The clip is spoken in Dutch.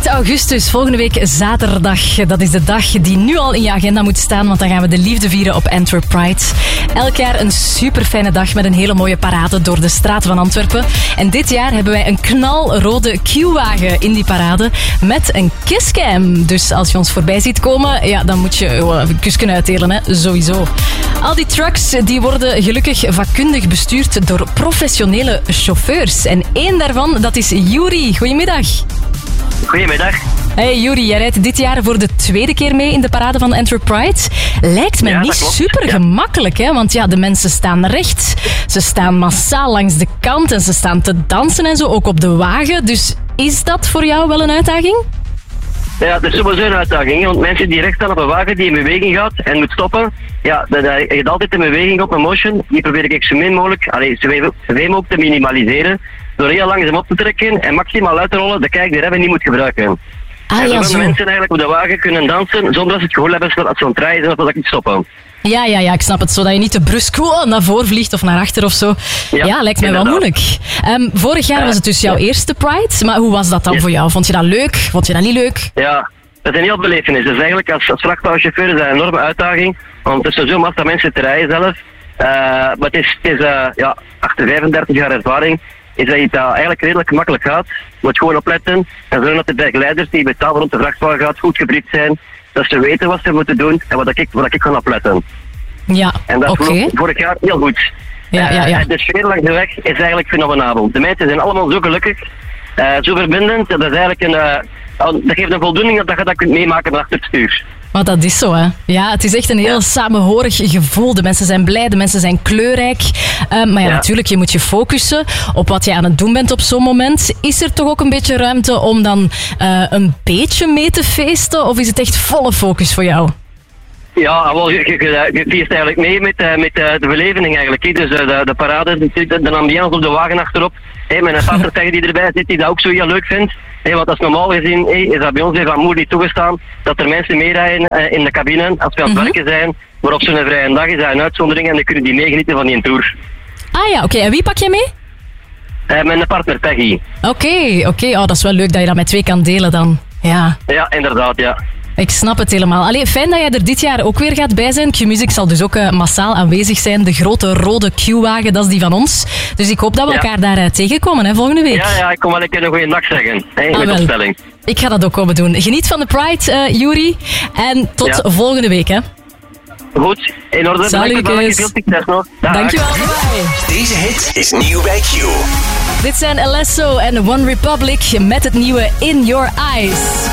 augustus, volgende week zaterdag. Dat is de dag die nu al in je agenda moet staan, want dan gaan we de liefde vieren op Antwerp Pride. Elk jaar een super fijne dag met een hele mooie parade door de straten van Antwerpen. En dit jaar hebben wij een knalrode Q-wagen in die parade met een kisscam. Dus als je ons voorbij ziet komen, ja, dan moet je een kus kunnen uitdelen, hè? Sowieso. Al die trucks die worden gelukkig vakkundig bestuurd door professionele chauffeurs. En één daarvan, dat is Yuri. Goedemiddag. Goedemiddag. Hey Yuri, jij rijdt dit jaar voor de tweede keer mee in de parade van Antwerp Pride. Lijkt me niet super gemakkelijk, hè? Want ja, de mensen staan recht. Ze staan massaal langs de kant en ze staan te dansen en zo, ook op de wagen. Dus is dat voor jou wel een uitdaging? Ja, het is sowieso een uitdaging. Want mensen die recht staan op een wagen die in beweging gaat en moet stoppen, ja, je hebt altijd een beweging op een motion. Die probeer ik zo min mogelijk, zoveel ook te minimaliseren. Door heel langzaam op te trekken en maximaal uit te rollen, dat ik de remmen niet moet gebruiken. En zodat mensen eigenlijk op de wagen kunnen dansen zonder dat ze het gevoel hebben dat ze aan het draaien zijn of dat ik niet stoppen. Ja, ik snap het. Zodat je niet te brusk naar voren vliegt of naar achter of zo. Ja, lijkt mij wel moeilijk. Vorig jaar was het dus jouw eerste Pride. Maar hoe was dat dan voor jou? Vond je dat leuk? Vond je dat niet leuk? Ja, dat is een heel belevenis. Dus eigenlijk als vrachtwagenchauffeur is dat een enorme uitdaging. Want het is sowieso massa mensen te rijden zelf. Maar het is achter 35 jaar ervaring is dat het eigenlijk redelijk gemakkelijk gaat. Je moet gewoon opletten en zorgen dat de begeleiders die betalen rond de vrachtwagen gaat goed gebriefd zijn. Dat ze weten wat ze moeten doen en wat ik kan opletten. Ja, en dat vorig jaar heel goed. Ja. De sfeer langs de weg is eigenlijk fenomenabel. De mensen zijn allemaal zo gelukkig, zo verbindend. Dat is eigenlijk dat geeft een voldoening dat je dat kunt meemaken achter het stuur. Maar dat is zo, hè. Ja, het is echt een heel samenhorig gevoel. De mensen zijn blij, de mensen zijn kleurrijk. Maar natuurlijk, je moet je focussen op wat je aan het doen bent op zo'n moment. Is er toch ook een beetje ruimte om dan een beetje mee te feesten? Of is het echt volle focus voor jou? Ja, je feest eigenlijk mee met de beleving eigenlijk. Dus de parade, de ambiance op de wagen achterop. Met een partner die erbij zit, die dat ook zo heel leuk vindt. Want dat is normaal gezien, is dat bij ons van Moer niet toegestaan, dat er mensen meerijden in de cabine als we aan het werken zijn. Maar op zo'n vrije dag is dat een uitzondering en dan kunnen die meegenieten van die tour. Ah ja, oké. En wie pak jij mee? Mijn partner Peggy. Oké. Oh, dat is wel leuk dat je dat met twee kan delen dan. Ja, inderdaad, ja. Ik snap het helemaal. Allee, fijn dat jij er dit jaar ook weer gaat bij zijn. Q-Music zal dus ook massaal aanwezig zijn. De grote rode Q-wagen, dat is die van ons. Dus ik hoop dat we elkaar daar tegenkomen volgende week. Ja, ik kom wel een keer een goede dag zeggen. Met opstelling. Ik ga dat ook komen doen. Geniet van de Pride, Yuri. En tot volgende week, hè. Goed, in orde. Veel succes nog. Dankjewel, bye. Deze hit is nieuw bij Q. Dit zijn Alesso en One Republic met het nieuwe In Your Eyes.